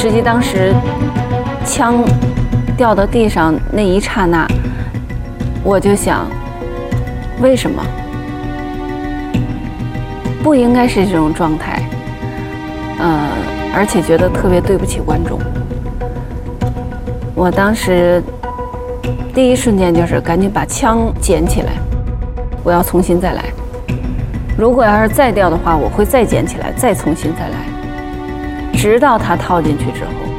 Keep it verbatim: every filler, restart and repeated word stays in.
实际当时枪掉到地上那一刹那，我就想，为什么不应该是这种状态？呃，而且觉得特别对不起观众。我当时第一瞬间就是赶紧把枪捡起来，我要重新再来。如果要是再掉的话，我会再捡起来，再重新再来，直到它套进去之后。